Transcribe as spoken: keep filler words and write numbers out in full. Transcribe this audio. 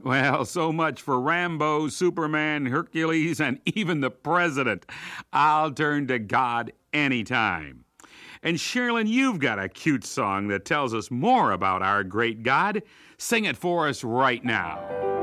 Well, so much for Rambo, Superman, Hercules, and even the president. I'll turn to God anytime. And Sherilyn, you've got a cute song that tells us more about our great God. Sing it for us right now.